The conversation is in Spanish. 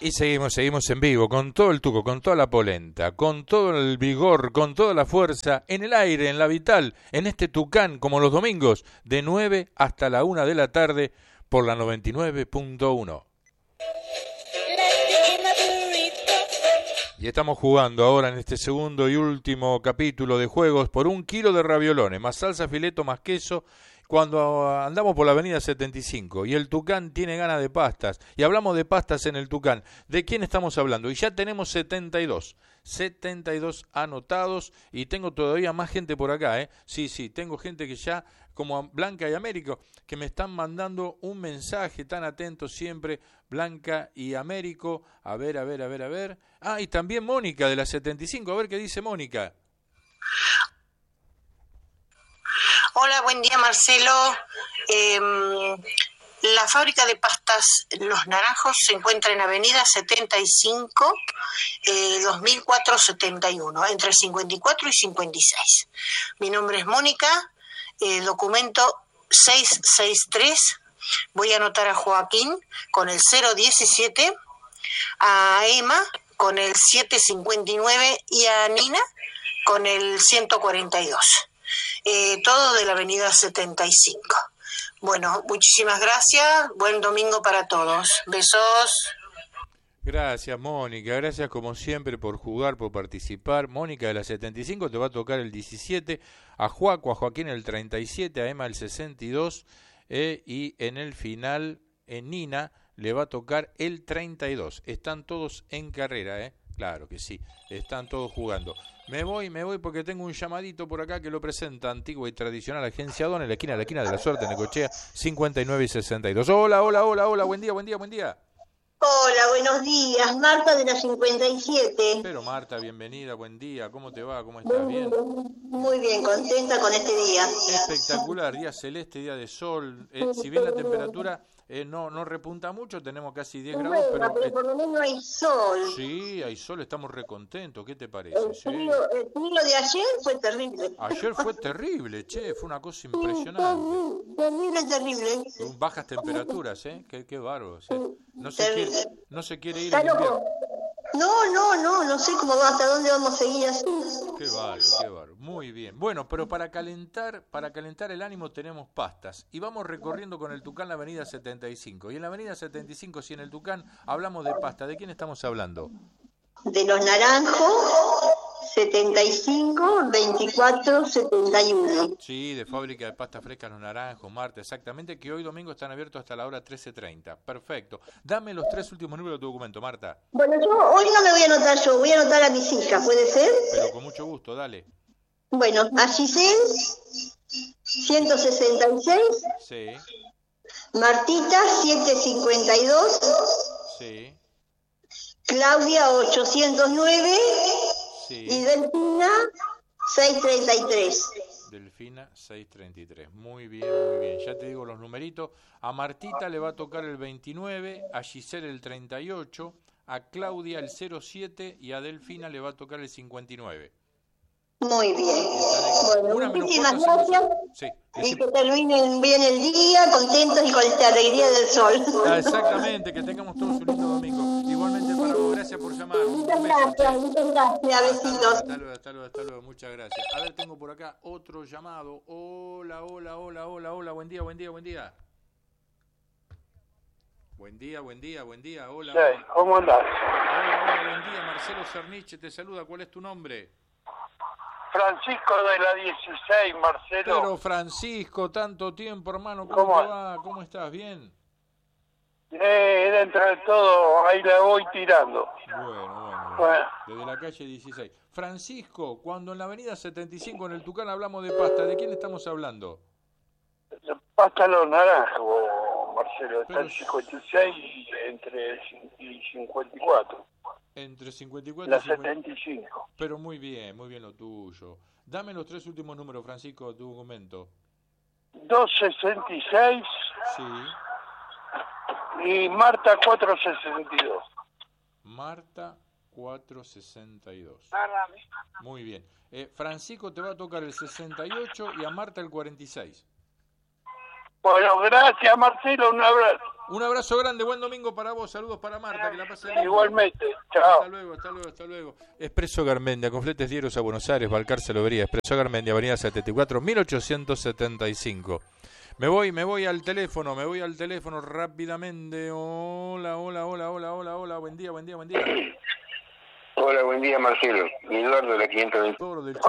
Y seguimos en vivo, con todo el tuco, con toda la polenta, con todo el vigor, con toda la fuerza, en el aire, en la vital, en este Tucán, como los domingos, de 9 hasta la 1 de la tarde, por la 99.1. Y estamos jugando ahora en este segundo y último capítulo de juegos por 1 kilo de raviolones, más salsa, fileto, más queso, cuando andamos por la avenida 75 y el Tucán tiene ganas de pastas, y hablamos de pastas en el Tucán, ¿de quién estamos hablando? Y ya tenemos 72 anotados, y tengo todavía más gente por acá, Sí, tengo gente que ya, como Blanca y Américo, que me están mandando un mensaje, tan atentos siempre, Blanca y Américo, a ver. Ah, y también Mónica de la 75, a ver qué dice Mónica. Hola, buen día, Marcelo. La fábrica de pastas Los Naranjos se encuentra en Avenida 75, 2471, entre 54 y 56. Mi nombre es Mónica, documento 663. Voy a anotar a Joaquín con el 017, a Emma con el 759 y a Nina con el 142. Todo de la avenida 75. Bueno, muchísimas gracias. Buen domingo para todos. Besos. Gracias, Mónica. Gracias como siempre por jugar, por participar. Mónica de la 75 te va a tocar el 17, a Joaquín el 37, a Emma el 62, y en el final, en Nina, le va a tocar el 32. Están todos en carrera, Claro que sí, están todos jugando. Me voy porque tengo un llamadito por acá que lo presenta Antigua y Tradicional Agencia Don en la esquina de la Suerte, en Necochea, 59 y 62. Hola, buen día. Hola, buenos días, Marta de la 57. Pero Marta, bienvenida, buen día, ¿cómo te va? ¿Cómo estás? ¿Bien? Muy bien, contenta con este día. Espectacular, día celeste, día de sol. Si bien la temperatura no repunta mucho, tenemos casi 10 grados, pero por lo menos hay sol. Sí, hay sol, estamos recontentos, ¿qué te parece? El frío de ayer fue terrible. Ayer fue terrible, fue una cosa impresionante. Terrible. Bajas temperaturas, qué bárbaro. No se quiere ir en invierno. No sé cómo va, hasta dónde vamos a seguir así. Qué bárbaro, muy bien. Bueno, pero para calentar el ánimo tenemos pastas, y vamos recorriendo con el Tucán la avenida 75. Y en la avenida 75, si en el Tucán hablamos de pasta, ¿de quién estamos hablando? De Los Naranjos, 75, 24, 71. Sí, de fábrica de pasta fresca Los Naranjos, Marta, exactamente, que hoy domingo están abiertos hasta la hora 13:30. Perfecto. Dame los 3 últimos números de tu documento, Marta. Bueno, yo hoy no me voy a anotar yo, voy a anotar a mis hijas, ¿puede ser? Pero con mucho gusto, dale. Bueno, a Giselle, 166. Sí. Martita, 752. Sí. Claudia, 809. Sí. Y Delfina, 633. Delfina, 633. Muy bien. Ya te digo los numeritos. A Martita le va a tocar el 29, a Giselle el 38, a Claudia el 07 y a Delfina le va a tocar el 59. Muy bien. Bueno, muchísimas gracias. Sí, y que terminen bien el día, contentos y con esta alegría del sol. Exactamente, que tengamos todos un lindo domingo. Igualmente para vos, gracias por llamar. Muchas gracias, besitos. Hasta luego, muchas gracias. A ver, tengo por acá otro llamado. Hola, buen día. Buen día, hola. Sí, ¿cómo andás? Hola, buen día, Marcelo Cerniche te saluda. ¿Cuál es tu nombre? Francisco de la 16, Marcelo. Pero Francisco, tanto tiempo, hermano, ¿cómo te va? ¿Cómo estás? ¿Bien? Dentro de todo, ahí la voy tirando. Bueno. Desde la calle 16. Francisco, cuando en la avenida 75 en el Tucán hablamos de pasta, ¿de quién estamos hablando? Pasta Los Naranjos, Marcelo. Está el 56 y 54. Entre 54 la y 50. 75. Pero muy bien lo tuyo. Dame los 3 últimos números, Francisco, de tu documento. 266. Sí. Y Marta 462. Marta 462. Muy bien. Francisco te va a tocar el 68 y a Marta el 46. Bueno, gracias Marcelo, un abrazo. Un abrazo grande, buen domingo para vos, saludos para Marta, que la pase lindo. Igualmente, chao. Hasta luego, hasta luego, hasta luego. Expreso Garmendia, con fletes diarios a Buenos Aires, Balcarce Lobería, Expreso Garmendia, Avenida 74, 1875. Me voy al teléfono rápidamente. Hola, buen día. Hola, buen día Marcelo. Eduardo de la 520. Todo lo del